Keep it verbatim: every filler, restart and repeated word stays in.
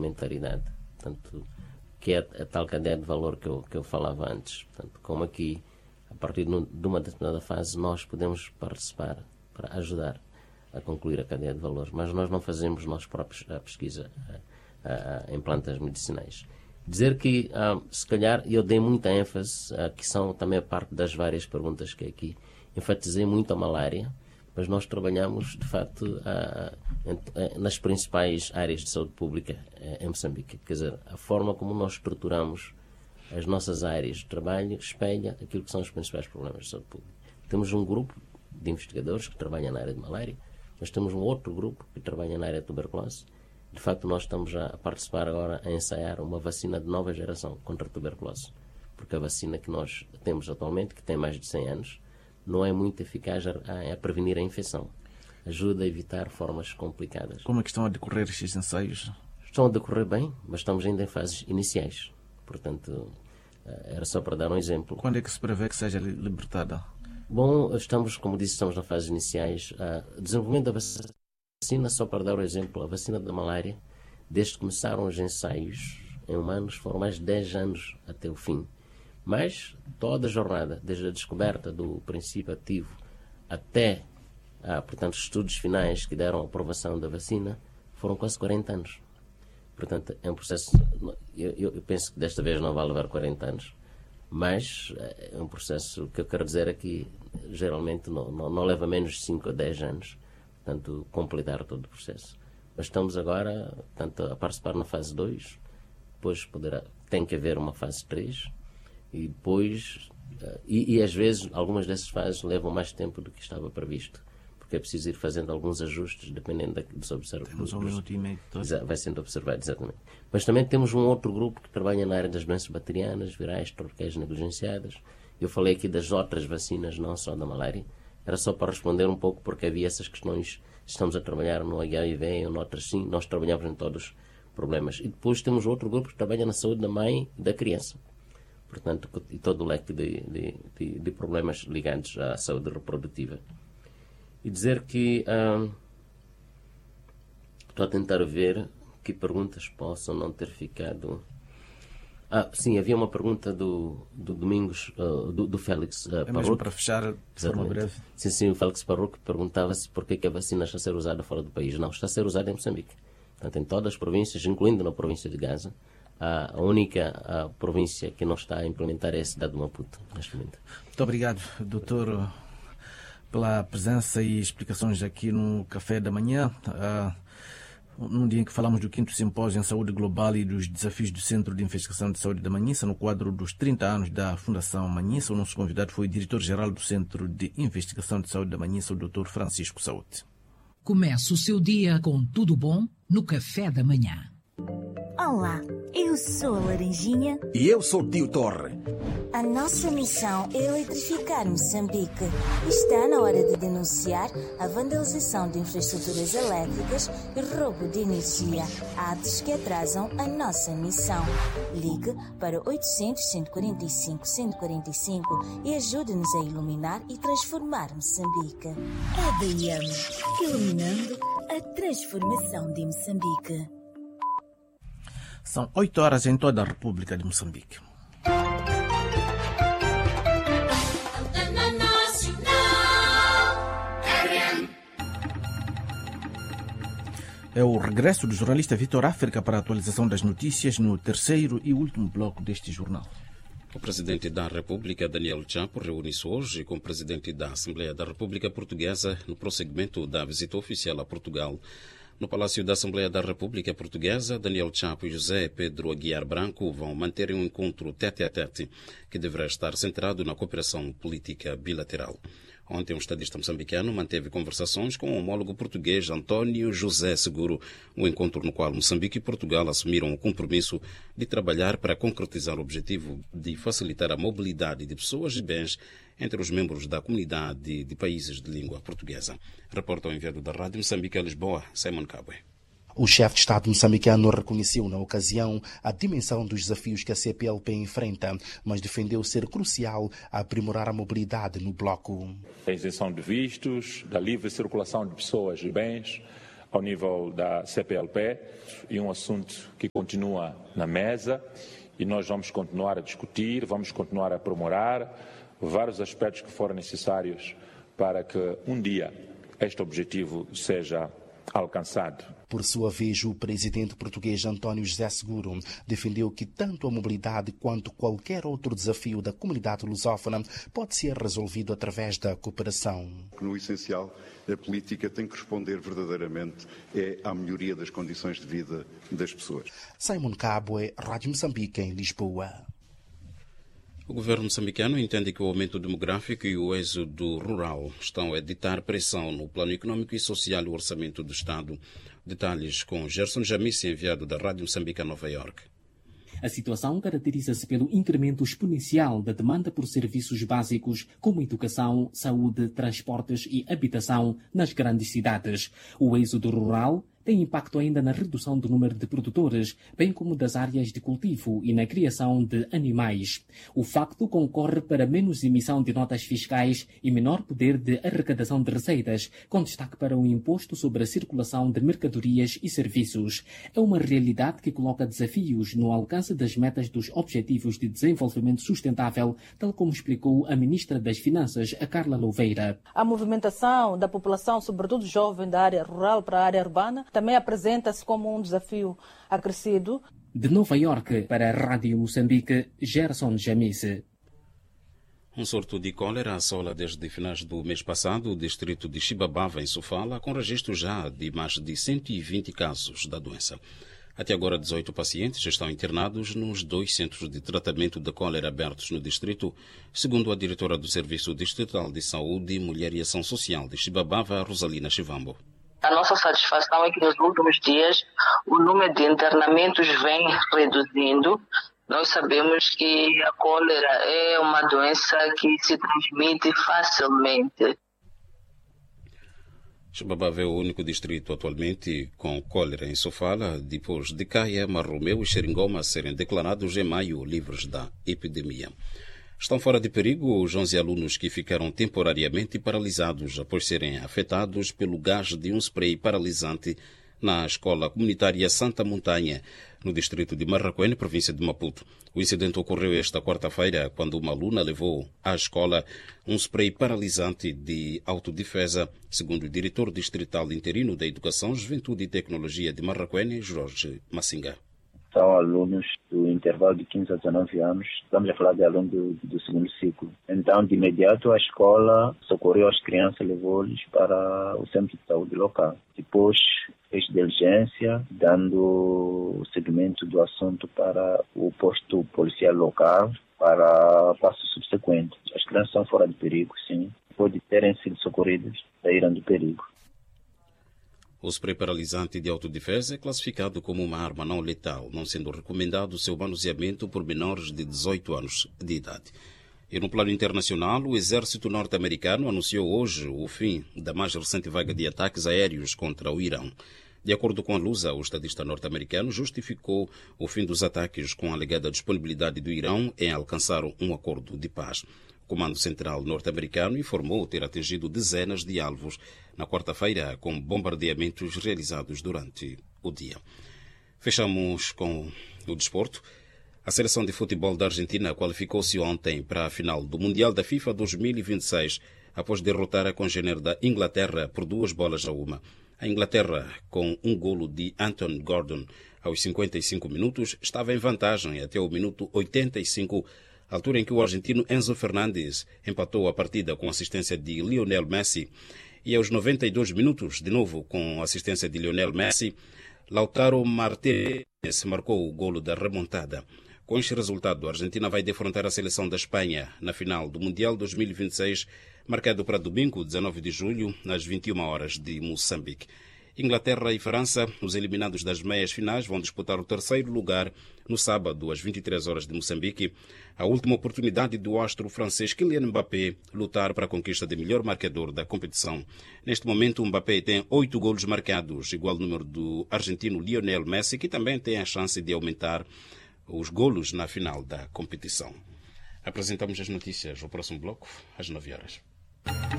complementaridade, portanto, que é a tal cadeia de valor que eu, que eu falava antes. Portanto, como aqui, a partir de uma determinada fase, nós podemos participar para ajudar a concluir a cadeia de valor, mas nós não fazemos nós próprios a pesquisa a, a, em plantas medicinais. Dizer que, ah, se calhar, eu dei muita ênfase, ah, que são também a parte das várias perguntas que aqui enfatizei muito a malária, mas nós trabalhamos, de facto, ah, ah, nas principais áreas de saúde pública ah, em Moçambique. Quer dizer, a forma como nós estruturamos as nossas áreas de trabalho espelha aquilo que são os principais problemas de saúde pública. Temos um grupo de investigadores que trabalham na área de malária, mas temos um outro grupo que trabalha na área de tuberculose. De facto, nós estamos a participar agora a ensaiar uma vacina de nova geração contra a tuberculose, porque a vacina que nós temos atualmente, que tem mais de cem anos, não é muito eficaz a, a prevenir a infecção. Ajuda a evitar formas complicadas. Como é que estão a decorrer estes ensaios? Estão a decorrer bem, mas estamos ainda em fases iniciais. Portanto, era só para dar um exemplo. Quando é que se prevê que seja libertada? Bom, estamos, como disse, estamos nas fases iniciais. O desenvolvimento da vacina, só para dar um exemplo, a vacina da malária, desde que começaram os ensaios em humanos, foram mais de dez anos até o fim. Mas toda a jornada, desde a descoberta do princípio ativo até, ah, portanto, os estudos finais que deram a aprovação da vacina, foram quase quarenta anos. Portanto, é um processo, eu, eu penso que desta vez não vai levar quarenta anos, mas é um processo que eu quero dizer aqui, geralmente não, não, não leva menos de cinco a dez anos, portanto, completar todo o processo. Mas estamos agora, portanto, a participar na fase dois, depois poderá, tem que haver uma fase três, e depois, e, e às vezes, algumas dessas fases levam mais tempo do que estava previsto, porque é preciso ir fazendo alguns ajustes, dependendo da, dos observados. Temos um minuto e meio. Vai sendo observado, exatamente. Mas também temos um outro grupo que trabalha na área das doenças bacterianas, virais, tropicais negligenciadas. Eu falei aqui das outras vacinas, não só da malária. Era só para responder um pouco, porque havia essas questões. Estamos a trabalhar no H I V ou noutras sim, nós trabalhamos em todos os problemas. E depois temos outro grupo que trabalha na saúde da mãe e da criança. Portanto, e todo o leque de, de, de, de problemas ligados à saúde reprodutiva. E dizer que hum, estou a tentar ver que perguntas possam não ter ficado. Ah, sim, havia uma pergunta do, do Domingos, uh, do, do Félix uh, É mesmo para fechar de forma breve. Sim, sim, o Félix Parruque perguntava-se por que a vacina está a ser usada fora do país. Não, está a ser usada em Moçambique. Portanto, em todas as províncias, incluindo na província de Gaza. A única a província que não está a implementar é a cidade de Maputo, neste momento. Muito obrigado, doutor, pela presença e explicações aqui no Café da Manhã. Uh, num dia em que falamos do quinto Simpósio em Saúde Global e dos desafios do Centro de Investigação de Saúde da Manhissa, no quadro dos trinta anos da Fundação Manhissa, o nosso convidado foi o diretor-geral do Centro de Investigação de Saúde da Manhissa, o doutor Francisco Saúde. Começa o seu dia com tudo bom no Café da Manhã. Olá, eu sou a Laranjinha. E eu sou o Tio Torre. A nossa missão é eletrificar Moçambique. Está na hora de denunciar a vandalização de infraestruturas elétricas e roubo de energia, atos que atrasam a nossa missão. Ligue para oitocentos, cento e quarenta e cinco, cento e quarenta e cinco e ajude-nos a iluminar e transformar Moçambique. É D M, iluminando a transformação de Moçambique. São oito horas em toda a República de Moçambique. É o regresso do jornalista Vitor África para a atualização das notícias no terceiro e último bloco deste jornal. O presidente da República, Daniel Chapo, reúne-se hoje com o presidente da Assembleia da República Portuguesa no prosseguimento da visita oficial a Portugal. No Palácio da Assembleia da República Portuguesa, Daniel Chapo e José Pedro Aguiar Branco vão manter um encontro tete-a-tete que deverá estar centrado na cooperação política bilateral. Ontem, o estadista moçambicano manteve conversações com o homólogo português António José Seguro, um encontro no qual Moçambique e Portugal assumiram o compromisso de trabalhar para concretizar o objetivo de facilitar a mobilidade de pessoas e bens entre os membros da comunidade de países de língua portuguesa. Reporta o enviado da Rádio Moçambique a Lisboa, Simon Cabwe. O chefe de Estado moçambicano reconheceu na ocasião a dimensão dos desafios que a C P L P enfrenta, mas defendeu ser crucial aprimorar a mobilidade no bloco. A isenção de vistos, da livre circulação de pessoas e bens, ao nível da C P L P e um assunto que continua na mesa e nós vamos continuar a discutir, vamos continuar a aprimorar vários aspectos que forem necessários para que um dia este objetivo seja alcançado. Por sua vez, o presidente português António José Seguro defendeu que tanto a mobilidade quanto qualquer outro desafio da comunidade lusófona pode ser resolvido através da cooperação. No essencial, a política tem que responder verdadeiramente é à melhoria das condições de vida das pessoas. Simon Cabo, Rádio Moçambique, em Lisboa. O governo moçambicano entende que o aumento demográfico e o êxodo rural estão a ditar pressão no plano econômico e social do orçamento do Estado. Detalhes com Gerson Jamice, enviado da Rádio Moçambique a Nova Iorque. A situação caracteriza-se pelo incremento exponencial da demanda por serviços básicos como educação, saúde, transportes e habitação nas grandes cidades. O êxodo rural tem impacto ainda na redução do número de produtores, bem como das áreas de cultivo e na criação de animais. O facto concorre para menos emissão de notas fiscais e menor poder de arrecadação de receitas, com destaque para o imposto sobre a circulação de mercadorias e serviços. É uma realidade que coloca desafios no alcance das metas dos Objetivos de Desenvolvimento Sustentável, tal como explicou a Ministra das Finanças, a Carla Louveira. A movimentação da população, sobretudo jovem, da área rural para a área urbana, também apresenta-se como um desafio acrescido. De Nova Iorque, para a Rádio Moçambique, Gerson Jamice. Um surto de cólera assola desde finais do mês passado o distrito de Xibabava, em Sofala, com registro já de mais de cento e vinte casos da doença. Até agora, dezoito pacientes estão internados nos dois centros de tratamento de cólera abertos no distrito, segundo a diretora do Serviço Distrital de Saúde, Mulher e Ação Social de Xibabava, Rosalina Chivambo. A nossa satisfação é que nos últimos dias o número de internamentos vem reduzindo. Nós sabemos que a cólera é uma doença que se transmite facilmente. Xibabava é o único distrito atualmente com cólera em Sofala, depois de Caia, Marromeu e Xeringoma serem declarados em maio livres da epidemia. Estão fora de perigo os onze alunos que ficaram temporariamente paralisados após serem afetados pelo gás de um spray paralisante na escola comunitária Santa Montanha, no distrito de Marraquene, província de Maputo. O incidente ocorreu esta quarta-feira, quando uma aluna levou à escola um spray paralisante de autodefesa, segundo o diretor distrital interino da Educação, Juventude e Tecnologia de Marraquene, Jorge Massinga. São alunos do intervalo de quinze a dezenove anos, estamos a falar de alunos do, do segundo ciclo. Então, de imediato, a escola socorreu as crianças e levou-lhes para o centro de saúde local. Depois, fez diligência, dando seguimento do assunto para o posto policial local, para passo subsequente. As crianças estão fora de perigo, sim. Depois de terem sido socorridas, saíram do perigo. O spray paralisante de autodefesa é classificado como uma arma não letal, não sendo recomendado o seu manuseamento por menores de dezoito anos de idade. E no plano internacional, o exército norte-americano anunciou hoje o fim da mais recente vaga de ataques aéreos contra o Irão. De acordo com a Lusa, o estadista norte-americano justificou o fim dos ataques com a alegada disponibilidade do Irão em alcançar um acordo de paz. O Comando Central norte-americano informou ter atingido dezenas de alvos na quarta-feira com bombardeamentos realizados durante o dia. Fechamos com o desporto. A seleção de futebol da Argentina qualificou-se ontem para a final do Mundial da FIFA dois mil e vinte e seis, após derrotar a congênere da Inglaterra por duas bolas a uma. A Inglaterra, com um golo de Anton Gordon aos cinquenta e cinco minutos, estava em vantagem até o minuto oitenta e cinco, altura em que o argentino Enzo Fernandes empatou a partida com assistência de Lionel Messi. E aos noventa e dois minutos, de novo com assistência de Lionel Messi, Lautaro Martínez marcou o golo da remontada. Com este resultado, a Argentina vai defrontar a seleção da Espanha na final do Mundial dois mil e vinte e seis, marcado para domingo, dezenove de julho, às vinte e uma horas de Moçambique. Inglaterra e França, os eliminados das meias finais, vão disputar o terceiro lugar no sábado, às vinte e três horas de Moçambique. A última oportunidade do astro francês Kylian Mbappé lutar para a conquista de melhor marcador da competição. Neste momento, Mbappé tem oito golos marcados, igual número do argentino Lionel Messi, que também tem a chance de aumentar os golos na final da competição. Apresentamos as notícias no próximo bloco, às nove horas.